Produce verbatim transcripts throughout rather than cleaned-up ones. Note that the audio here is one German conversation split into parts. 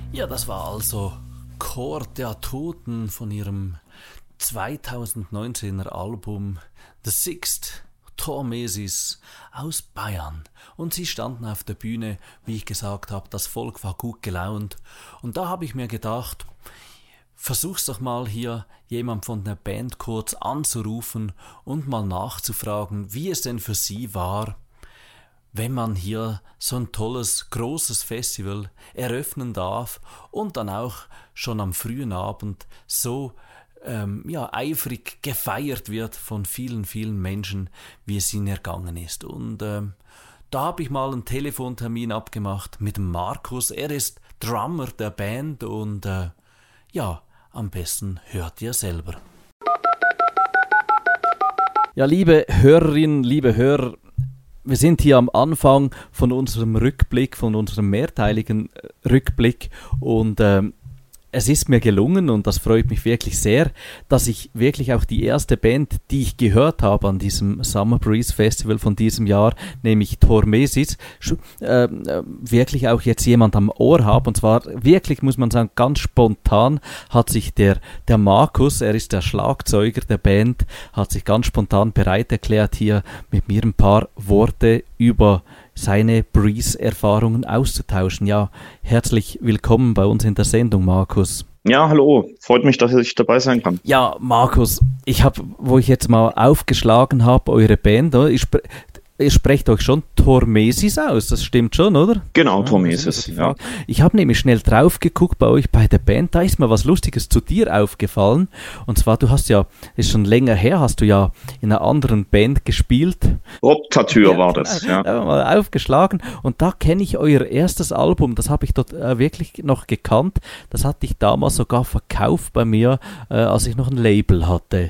Ja, das war also Chor der Toten von ihrem zweitausendneunzehner Album The Sixt, Tormesis aus Bayern. Und sie standen auf der Bühne, wie ich gesagt habe, das Volk war gut gelaunt. Und da habe ich mir gedacht, versuch's doch mal hier jemand von der Band kurz anzurufen und mal nachzufragen, wie es denn für sie war, wenn man hier so ein tolles, großes Festival eröffnen darf und dann auch schon am frühen Abend so ähm, ja, eifrig gefeiert wird von vielen, vielen Menschen, wie es ihnen ergangen ist. Und ähm, da habe ich mal einen Telefontermin abgemacht mit dem Markus. Er ist Drummer der Band und äh, ja, am besten hört ihr selber. Ja, liebe Hörerinnen, liebe Hörer, wir sind hier am Anfang von unserem Rückblick, von unserem mehrteiligen Rückblick und ähm, es ist mir gelungen und das freut mich wirklich sehr, dass ich wirklich auch die erste Band, die ich gehört habe an diesem Summer Breeze Festival von diesem Jahr, nämlich Tormesis, äh, wirklich auch jetzt jemand am Ohr habe. Und zwar wirklich, muss man sagen, ganz spontan hat sich der, der Markus, er ist der Schlagzeuger der Band, hat sich ganz spontan bereit erklärt, hier mit mir ein paar Worte über seine Breeze-Erfahrungen auszutauschen. Ja, herzlich willkommen bei uns in der Sendung, Markus. Ja, hallo. Freut mich, dass ich dabei sein kann. Ja, Markus, ich habe, wo ich jetzt mal aufgeschlagen habe, eure Band, ich spre- ihr sprecht euch schon Tormesis aus, das stimmt schon, oder? Genau, ja, Tormesis, ja. Ich habe nämlich schnell drauf geguckt bei euch bei der Band, da ist mir was Lustiges zu dir aufgefallen. Und zwar, du hast ja, ist schon länger her, hast du ja in einer anderen Band gespielt. Rob Tatür ja, war das, ja. Da haben wir mal aufgeschlagen und da kenne ich euer erstes Album, das habe ich dort äh, wirklich noch gekannt. Das hatte ich damals sogar verkauft bei mir, äh, als ich noch ein Label hatte.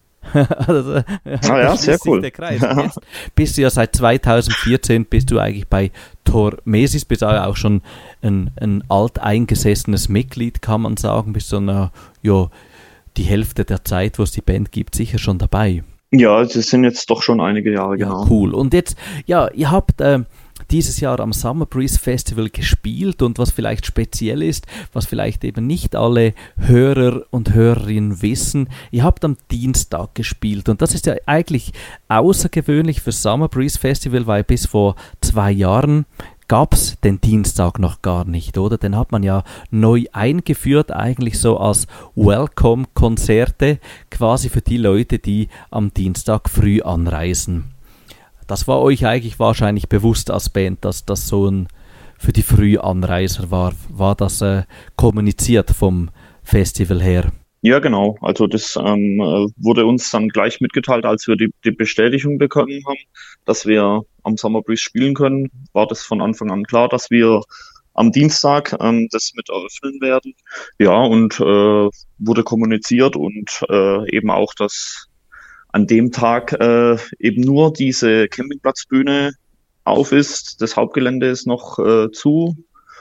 also, ah ja, sehr cool. Der Kreis. Jetzt bist du ja seit zweitausendvierzehn bist du eigentlich bei Tormesis, bist ja auch schon ein, ein alteingesessenes Mitglied, kann man sagen, bist so eine, ja, die Hälfte der Zeit, wo es die Band gibt, sicher schon dabei. Ja, das sind jetzt doch schon einige Jahre, ja, genau. Cool. Und jetzt, ja, ihr habt äh, dieses Jahr am Summer Breeze Festival gespielt und was vielleicht speziell ist, was vielleicht eben nicht alle Hörer und Hörerinnen wissen, ihr habt am Dienstag gespielt und das ist ja eigentlich außergewöhnlich für Summer Breeze Festival, weil bis vor zwei Jahren gab es den Dienstag noch gar nicht, oder? Den hat man ja neu eingeführt, eigentlich so als Welcome-Konzerte, quasi für die Leute, die am Dienstag früh anreisen. Das war euch eigentlich wahrscheinlich bewusst als Band, dass das so ein für die Frühanreiser war. War das äh, kommuniziert vom Festival her? Ja, genau. Also das ähm, wurde uns dann gleich mitgeteilt, als wir die, die Bestätigung bekommen haben, dass wir am Summer Breeze spielen können, war das von Anfang an klar, dass wir am Dienstag ähm, das mit eröffnen werden. Ja, und äh, wurde kommuniziert und äh, eben auch, dass an dem Tag äh, eben nur diese Campingplatzbühne auf ist, das Hauptgelände ist noch äh, zu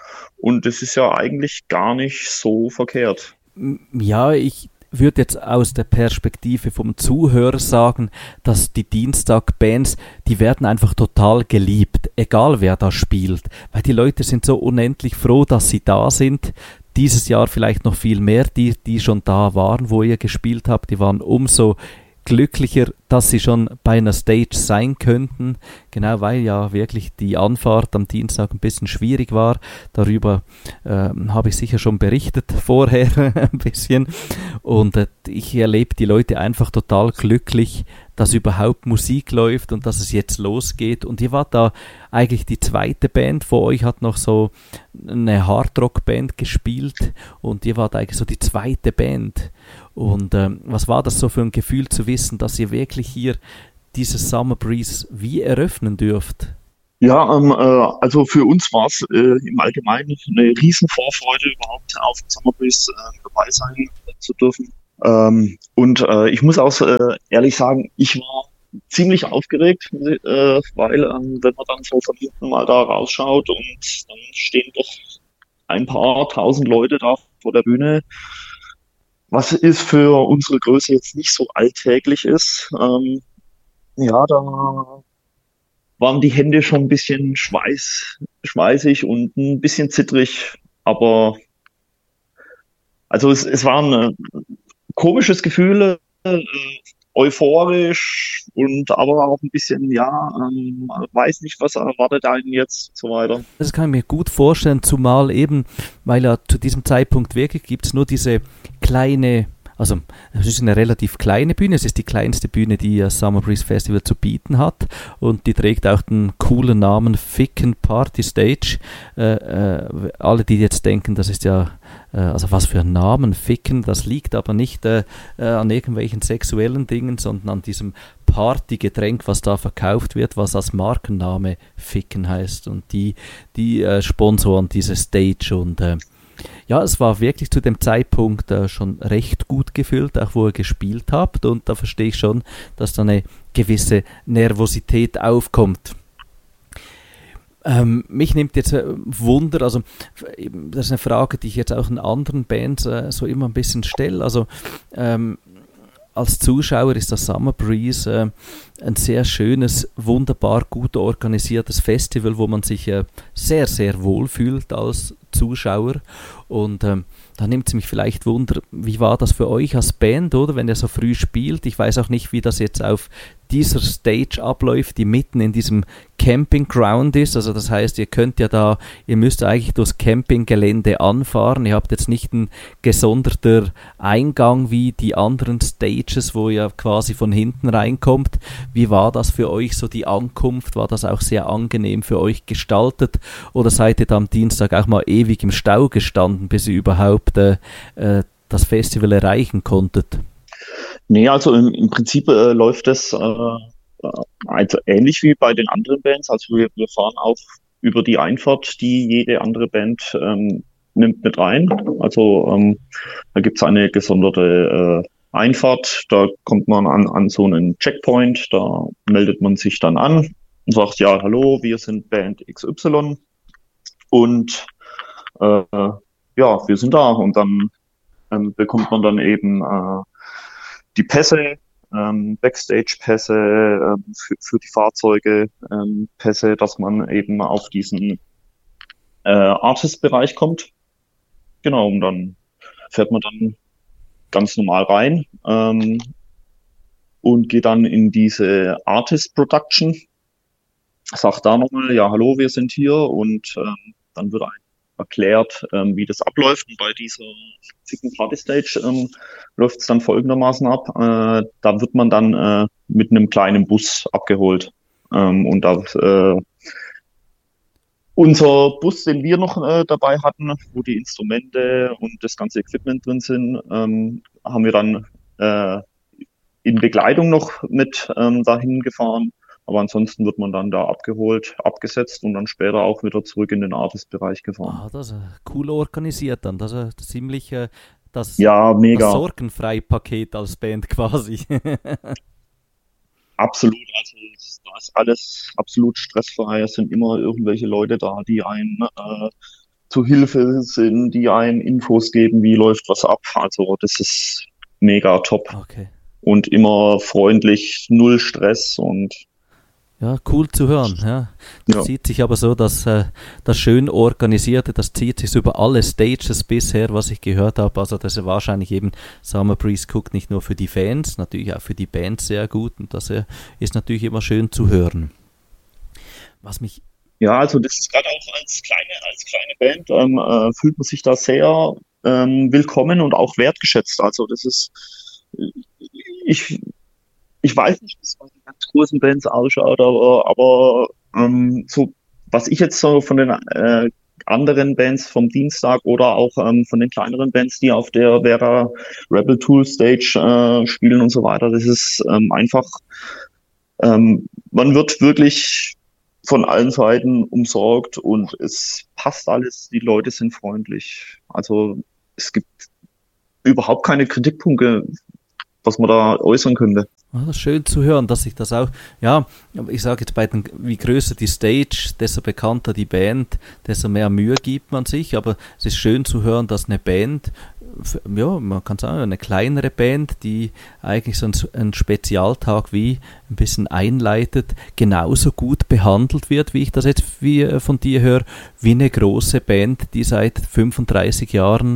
und es ist ja eigentlich gar nicht so verkehrt. Ja, ich würde jetzt aus der Perspektive vom Zuhörer sagen, dass die Dienstag-Bands, die werden einfach total geliebt, egal wer da spielt, weil die Leute sind so unendlich froh, dass sie da sind. Dieses Jahr vielleicht noch viel mehr, die, die schon da waren, wo ihr gespielt habt, die waren umso glücklicher, dass sie schon bei einer Stage sein könnten, genau, weil ja wirklich die Anfahrt am Dienstag ein bisschen schwierig war. Darüber äh, habe ich sicher schon berichtet vorher ein bisschen und äh, ich erlebe die Leute einfach total glücklich, dass überhaupt Musik läuft und dass es jetzt losgeht. Und ihr wart da eigentlich die zweite Band, vor euch hat noch so eine Hardrock-Band gespielt und ihr wart eigentlich so die zweite Band. Und ähm, was war das so für ein Gefühl zu wissen, dass ihr wirklich hier dieses Summer Breeze wie eröffnen dürft? Ja, ähm, äh, also für uns war es äh, im Allgemeinen eine riesen Vorfreude, überhaupt auf dem Summer Breeze äh, dabei sein äh, zu dürfen. Ähm, und äh, ich muss auch äh, ehrlich sagen, ich war ziemlich aufgeregt, äh, weil ähm, wenn man dann so von hinten mal da rausschaut und dann stehen doch ein paar tausend Leute da vor der Bühne, was ist für unsere Größe jetzt nicht so alltäglich ist. Ähm, ja, da waren die Hände schon ein bisschen schweiß, schweißig und ein bisschen zittrig, aber also es, es war ein äh, komisches Gefühl, äh, euphorisch und aber auch ein bisschen, ja, ähm, weiß nicht, was erwartet einen jetzt und so weiter. Das kann ich mir gut vorstellen, zumal eben, weil ja zu diesem Zeitpunkt wirklich gibt es nur diese kleine, also es ist eine relativ kleine Bühne, es ist die kleinste Bühne, die das Summer Breeze Festival zu bieten hat und die trägt auch den coolen Namen Ficken Party Stage. Äh, äh, alle, die jetzt denken, das ist ja, äh, also was für ein Namen, Ficken, das liegt aber nicht äh, äh, an irgendwelchen sexuellen Dingen, sondern an diesem Partygetränk, was da verkauft wird, was als Markenname Ficken heißt und die, die äh, sponsoren diese Stage und äh, ja, es war wirklich zu dem Zeitpunkt äh, schon recht gut gefüllt, auch wo ihr gespielt habt und da verstehe ich schon, dass da eine gewisse Nervosität aufkommt. Ähm, mich nimmt jetzt äh, Wunder, also das ist eine Frage, die ich jetzt auch in anderen Bands äh, so immer ein bisschen stelle, also ähm, als Zuschauer ist das Summer Breeze äh, ein sehr schönes, wunderbar gut organisiertes Festival, wo man sich äh, sehr, sehr wohl fühlt als Zuschauer. Und ähm, da nimmt es mich vielleicht Wunder, wie war das für euch als Band, oder, wenn ihr so früh spielt? Ich weiß auch nicht, wie das jetzt auf dieser Stage abläuft, die mitten in diesem Campingground ist. Also das heißt, ihr könnt ja da, ihr müsst eigentlich durchs Campinggelände anfahren. Ihr habt jetzt nicht einen gesonderten Eingang wie die anderen Stages, wo ihr quasi von hinten reinkommt. Wie war das für euch, so die Ankunft? War das auch sehr angenehm für euch gestaltet? Oder seid ihr da am Dienstag auch mal ewig im Stau gestanden, bis ihr überhaupt äh, äh, das Festival erreichen konntet? Nee, also im, im Prinzip äh, läuft das äh, also ähnlich wie bei den anderen Bands. Also wir, wir fahren auch über die Einfahrt, die jede andere Band ähm, nimmt mit rein. Also ähm, da gibt's eine gesonderte äh, Einfahrt, da kommt man an, an so einen Checkpoint, da meldet man sich dann an und sagt, ja, hallo, wir sind Band X Y und äh, ja, wir sind da und dann ähm, bekommt man dann eben äh, die Pässe, ähm, Backstage-Pässe ähm, für, für die Fahrzeuge, ähm, Pässe, dass man eben auf diesen äh, Artist-Bereich kommt. Genau, und dann fährt man dann ganz normal rein ähm, und geht dann in diese Artist-Production, sagt da nochmal, ja, hallo, wir sind hier und ähm, dann wird ein erklärt, ähm, wie das abläuft. Und bei dieser Ficken Party Stage ähm, läuft es dann folgendermaßen ab. Äh, da wird man dann äh, mit einem kleinen Bus abgeholt. Ähm, und da äh, unser Bus, den wir noch äh, dabei hatten, wo die Instrumente und das ganze Equipment drin sind, ähm, haben wir dann äh, in Begleitung noch mit ähm, dahin gefahren. Aber ansonsten wird man dann da abgeholt, abgesetzt und dann später auch wieder zurück in den Artist-Bereich gefahren. Ah, das ist cool organisiert dann. Das ist ziemlich äh, das, ja, mega. das Sorgenfrei-Paket als Band quasi. Absolut, also da ist alles absolut stressfrei. Es sind immer irgendwelche Leute da, die einen äh, zu Hilfe sind, die einen Infos geben, wie läuft was ab. Also das ist mega top. Okay. Und immer freundlich, null Stress und ja, cool zu hören. Ja. Das ja. zieht sich aber so, dass äh, das schön organisierte, das zieht sich über alle Stages bisher, was ich gehört habe. Also das ist wahrscheinlich eben, Summer Breeze guckt nicht nur für die Fans, natürlich auch für die Bands sehr gut und das äh, ist natürlich immer schön zu hören. Was mich ja, also das ist gerade auch als kleine, als kleine Band ähm, äh, fühlt man sich da sehr ähm, willkommen und auch wertgeschätzt. Also das ist ich Ich weiß nicht, wie es bei den ganz großen Bands ausschaut, aber, aber ähm, so, was ich jetzt so von den äh, anderen Bands vom Dienstag oder auch ähm, von den kleineren Bands, die auf der Vera Rebel Tool Stage äh, spielen und so weiter, das ist ähm, einfach, ähm, man wird wirklich von allen Seiten umsorgt und es passt alles, die Leute sind freundlich. Also es gibt überhaupt keine Kritikpunkte, was man da äußern könnte. Ah, das ist schön zu hören, dass ich das auch, ja, ich sage jetzt bei den, wie größer die Stage, desto bekannter die Band, desto mehr Mühe gibt man sich, aber es ist schön zu hören, dass eine Band, ja, man kann sagen, eine kleinere Band, die eigentlich so einen Spezialtag wie ein bisschen einleitet, genauso gut behandelt wird, wie ich das jetzt wie von dir höre, wie eine große Band, die seit fünfunddreißig Jahren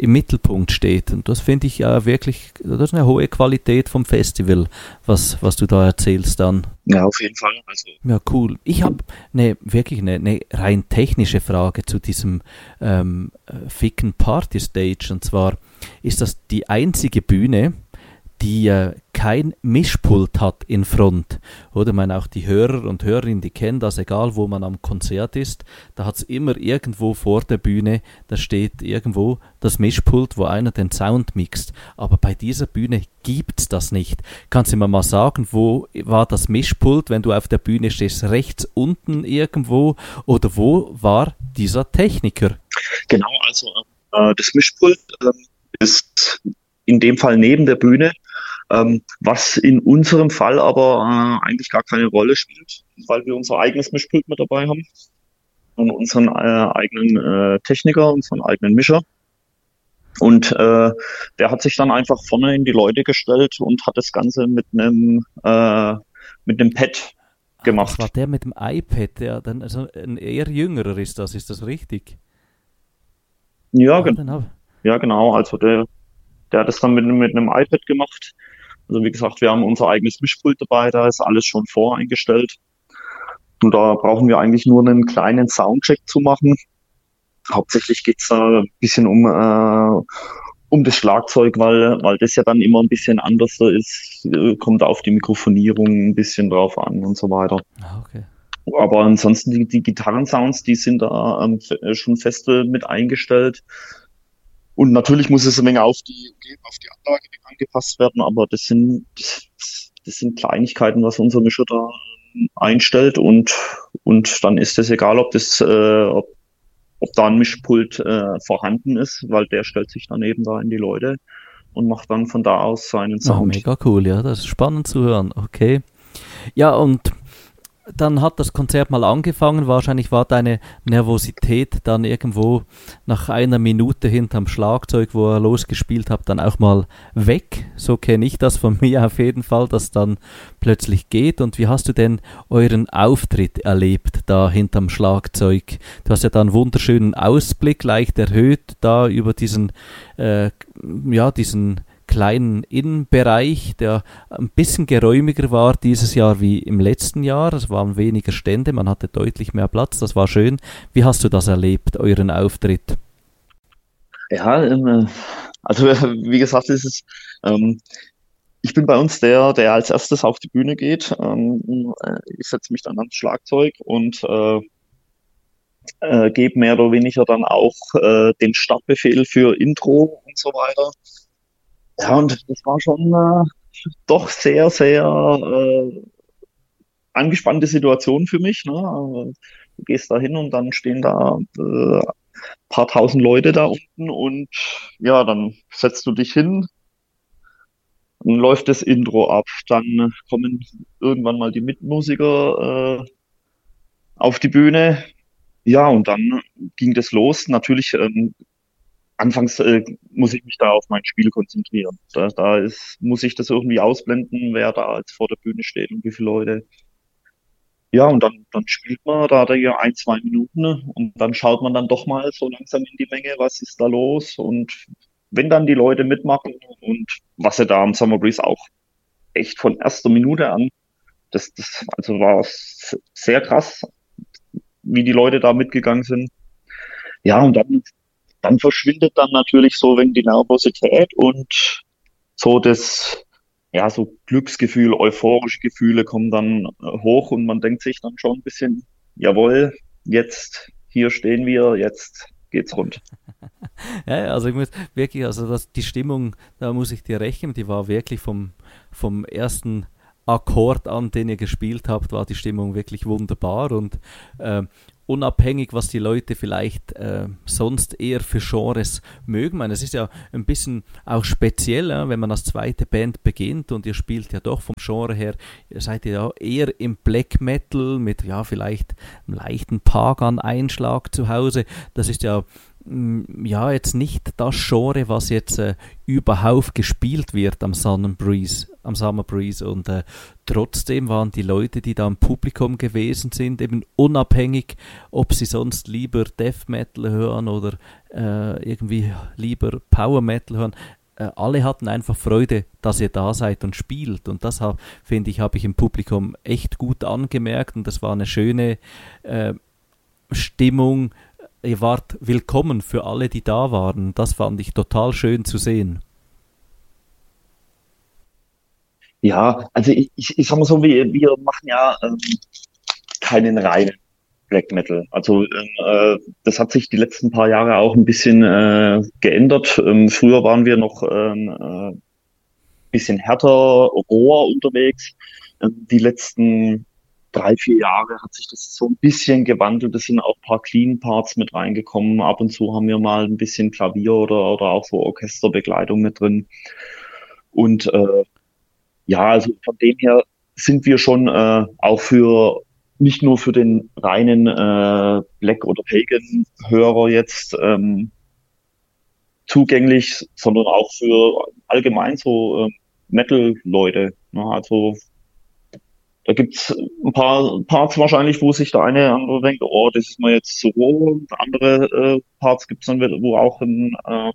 im Mittelpunkt steht. Und das finde ich äh, wirklich, das ist eine hohe Qualität vom Festival, was, was du da erzählst dann. Ja, auf jeden Fall. Also. Ja, cool. Ich habe eine, wirklich eine, eine rein technische Frage zu diesem ähm, Ficken Party Stage. Und zwar ist das die einzige Bühne, die äh, kein Mischpult hat in Front. Oder ich meine, auch die Hörer und Hörerinnen, die kennen das, egal wo man am Konzert ist, da hat es immer irgendwo vor der Bühne, da steht irgendwo das Mischpult, wo einer den Sound mixt. Aber bei dieser Bühne gibt's das nicht. Kannst du mir mal sagen, wo war das Mischpult, wenn du auf der Bühne stehst? Rechts unten irgendwo? Oder wo war dieser Techniker? Genau, also äh, das Mischpult äh, ist in dem Fall neben der Bühne, ähm, was in unserem Fall aber äh, eigentlich gar keine Rolle spielt, weil wir unser eigenes Mischpult mit dabei haben und unseren äh, eigenen äh, Techniker, unseren eigenen Mischer. Und äh, der hat sich dann einfach vorne in die Leute gestellt und hat das Ganze mit einem äh, mit einem Pad gemacht. Das war der mit dem iPad, der dann also ein eher jüngerer ist das, ist das richtig? Ja, ja, gen- ja genau, also der Der hat es dann mit, mit einem iPad gemacht. Also wie gesagt, wir haben unser eigenes Mischpult dabei, da ist alles schon voreingestellt. Und da brauchen wir eigentlich nur einen kleinen Soundcheck zu machen. Hauptsächlich geht's da ein bisschen um, äh, um das Schlagzeug, weil, weil das ja dann immer ein bisschen anders ist, kommt auf die Mikrofonierung ein bisschen drauf an und so weiter. Ah, okay. Aber ansonsten die, die Gitarrensounds, die sind da ähm, schon feste mit eingestellt. Und natürlich muss es eine Menge auf die, auf die Anlage angepasst werden, aber das sind, das, das sind Kleinigkeiten, was unser Mischer da einstellt und, und dann ist es egal, ob das, äh, ob, ob da ein Mischpult äh, vorhanden ist, weil der stellt sich daneben da in die Leute und macht dann von da aus seinen Sound. Oh, mega cool, ja, das ist spannend zu hören, okay. Ja, und dann hat das Konzert mal angefangen, wahrscheinlich war deine Nervosität dann irgendwo nach einer Minute hinterm Schlagzeug, wo er losgespielt hat, dann auch mal weg. So kenne ich das von mir auf jeden Fall, dass dann plötzlich geht. Und wie hast du denn euren Auftritt erlebt da hinterm Schlagzeug? Du hast ja da einen wunderschönen Ausblick, leicht erhöht, da über diesen, äh, ja, diesen kleinen Innenbereich, der ein bisschen geräumiger war dieses Jahr wie im letzten Jahr. Es waren weniger Stände, man hatte deutlich mehr Platz, das war schön. Wie hast du das erlebt, euren Auftritt? Ja, ähm, also wie gesagt, ist es, ähm, ich bin bei uns der, der als erstes auf die Bühne geht. Ähm, ich setze mich dann ans Schlagzeug und äh, äh, gebe mehr oder weniger dann auch äh, den Startbefehl für Intro und so weiter. Ja, und das war schon äh, doch sehr, sehr äh, angespannte Situation für mich. Ne? Du gehst da hin und dann stehen da äh, paar tausend Leute da unten und ja, dann setzt du dich hin, dann läuft das Intro ab, dann kommen irgendwann mal die Mitmusiker äh, auf die Bühne. Ja, und dann ging das los. Natürlich ähm, Anfangs äh, muss ich mich da auf mein Spiel konzentrieren. Da, da ist, muss ich das irgendwie ausblenden, wer da jetzt vor der Bühne steht und wie viele Leute. Ja, und dann, dann spielt man da ja ein, zwei Minuten und dann schaut man dann doch mal so langsam in die Menge, was ist da los. Und wenn dann die Leute mitmachen und was sie da am Summer Breeze auch echt von erster Minute an, das, das also war sehr krass, wie die Leute da mitgegangen sind. Ja, und dann Dann verschwindet dann natürlich so wenn die Nervosität und so das, ja, so Glücksgefühl, euphorische Gefühle kommen dann hoch und man denkt sich dann schon ein bisschen, jawohl, jetzt, hier stehen wir, jetzt geht's rund. Ja, also ich muss wirklich, also das, die Stimmung, da muss ich dir recht geben, die war wirklich vom, vom ersten Akkord an, den ihr gespielt habt, war die Stimmung wirklich wunderbar und äh, unabhängig, was die Leute vielleicht äh, sonst eher für Genres mögen. Ich meine, es ist ja ein bisschen auch speziell, ja, wenn man als zweite Band beginnt und ihr spielt ja doch vom Genre her, ihr seid ja eher im Black Metal mit ja vielleicht einem leichten Pagan-Einschlag zu Hause. Das ist ja mm, ja, jetzt nicht das Genre, was jetzt äh, überhauf gespielt wird am Sun and Breeze, am Summer Breeze. Und äh, trotzdem waren die Leute, die da im Publikum gewesen sind, eben unabhängig, ob sie sonst lieber Death Metal hören oder äh, irgendwie lieber Power Metal hören. Äh, alle hatten einfach Freude, dass ihr da seid und spielt. Und das, hab, finde ich, habe ich im Publikum echt gut angemerkt. Und das war eine schöne äh, Stimmung. Ihr wart willkommen für alle, die da waren. Das fand ich total schön zu sehen. Ja, also ich, ich, ich sag mal so, wir, wir machen ja ähm, keinen reinen Black Metal. Also ähm, äh, das hat sich die letzten paar Jahre auch ein bisschen äh, geändert. Ähm, früher waren wir noch ähm, äh, bisschen härter, roher unterwegs. Ähm, die letzten drei, vier Jahre hat sich das so ein bisschen gewandelt. Es sind auch ein paar Clean Parts mit reingekommen. Ab und zu haben wir mal ein bisschen Klavier oder, oder auch so Orchesterbegleitung mit drin. Und äh, ja, also von dem her sind wir schon äh, auch für nicht nur für den reinen äh, Black- oder Pagan-Hörer jetzt ähm, zugänglich, sondern auch für allgemein so ähm, Metal-Leute. Ne? Also da gibt's ein paar Parts wahrscheinlich, wo sich der eine oder andere denkt, oh, das ist mir jetzt zu roh. Andere äh, Parts gibt's dann, wo auch ein, äh,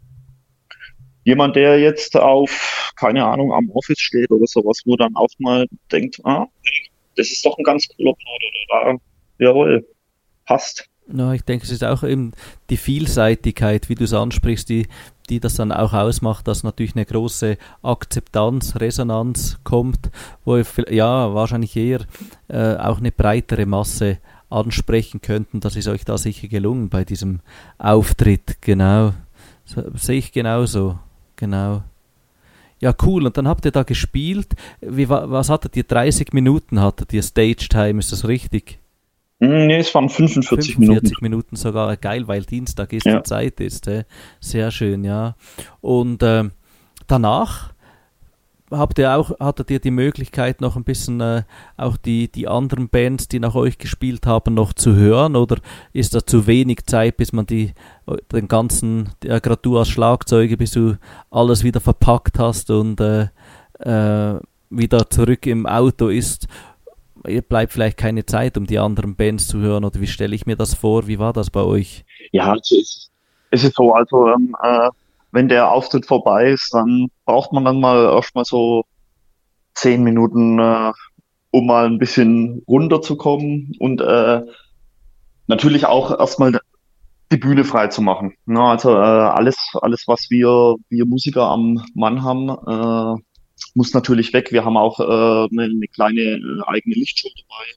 jemand, der jetzt auf, keine Ahnung, am Office steht oder sowas, wo dann auch mal denkt, ah, das ist doch ein ganz cooler Part oder da, jawohl, passt. Ja, ich denke, es ist auch eben die Vielseitigkeit, wie du es ansprichst, die, die das dann auch ausmacht, dass natürlich eine große Akzeptanz, Resonanz kommt, wo ihr vi- ja wahrscheinlich eher äh, auch eine breitere Masse ansprechen könnten. Das ist euch da sicher gelungen bei diesem Auftritt, genau. So, sehe ich genauso, genau. Ja, cool. Und dann habt ihr da gespielt. Wie, wa- was hattet ihr? dreißig Minuten hattet ihr Stage Time, ist das richtig? Hm, nee, es waren fünfundvierzig Minuten. fünfundvierzig Minuten sogar, geil, weil Dienstag ist Ja. und Zeit ist. Äh. Sehr schön, ja. Und ähm, danach habt ihr auch, hattet ihr die Möglichkeit, noch ein bisschen äh, auch die, die anderen Bands, die nach euch gespielt haben, noch zu hören? Oder ist da zu wenig Zeit, bis man die den ganzen, ja, gerade du als Schlagzeuger, bis du alles wieder verpackt hast und äh, äh, wieder zurück im Auto ist? Ihr bleibt vielleicht keine Zeit, um die anderen Bands zu hören, oder wie stelle ich mir das vor? Wie war das bei euch? Ja, also es, es ist so, also ähm, äh, wenn der Auftritt vorbei ist, dann braucht man dann mal erstmal so zehn Minuten, äh, um mal ein bisschen runterzukommen und äh, natürlich auch erstmal die Bühne frei zu machen. Ne? Also äh, alles, alles, was wir, wir Musiker am Mann haben, äh, muss natürlich weg. Wir haben auch äh, eine, eine kleine äh, eigene Lichtshow dabei.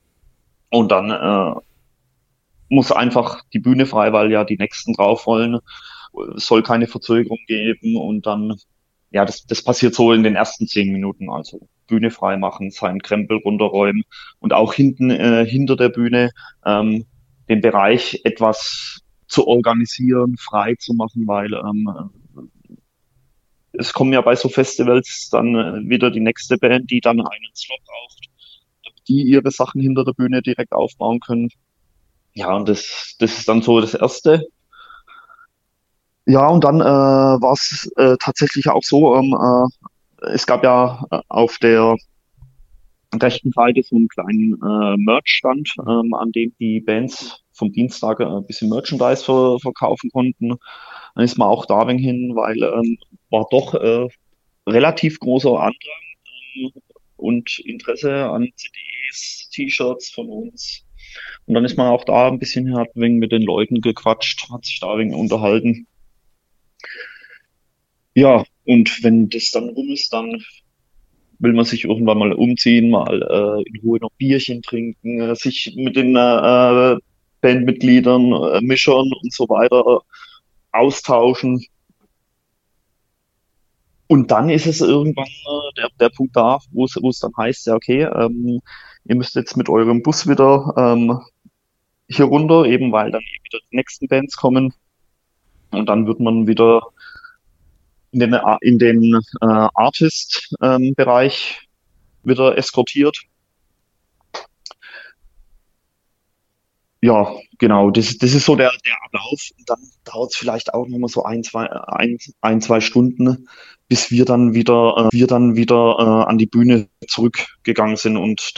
Und dann äh, muss einfach die Bühne frei, weil ja die nächsten drauf wollen. Es soll keine Verzögerung geben und dann, ja, das, das passiert so in den ersten zehn Minuten. Also Bühne frei machen, seinen Krempel runterräumen und auch hinten äh, hinter der Bühne ähm, den Bereich etwas zu organisieren, frei zu machen, weil ähm, es kommen ja bei so Festivals dann äh, wieder die nächste Band, die dann einen Slot braucht, damit die ihre Sachen hinter der Bühne direkt aufbauen können. Ja, und das, das ist dann so das Erste. Ja, und dann äh, war es äh, tatsächlich auch so, ähm, äh, es gab ja äh, auf der rechten Seite so einen kleinen äh, Merch-Stand, ähm, an dem die Bands vom Dienstag äh, ein bisschen Merchandise ver verkaufen konnten. Dann ist man auch da wegen hin, weil ähm, war doch äh, relativ großer Andrang ähm, und Interesse an C Ds, T-Shirts von uns. Und dann ist man auch da ein bisschen, hat wegen mit den Leuten gequatscht, hat sich da wegen unterhalten. Ja, und wenn das dann rum ist, dann will man sich irgendwann mal umziehen, mal äh, in Ruhe noch Bierchen trinken, äh, sich mit den äh, Bandmitgliedern, äh, Mischern und so weiter austauschen. Und dann ist es irgendwann äh, der, der Punkt da, wo es, wo es dann heißt, ja okay, ähm, ihr müsst jetzt mit eurem Bus wieder ähm, hier runter, eben weil dann eben wieder die nächsten Bands kommen. Und dann wird man wieder in den, in den äh, Artist-Bereich wieder eskortiert. Ja, genau, das, das ist so der, der Ablauf. Und dann dauert es vielleicht auch nochmal so ein, zwei, ein, ein, zwei Stunden, bis wir dann wieder, äh, wir dann wieder äh, an die Bühne zurückgegangen sind und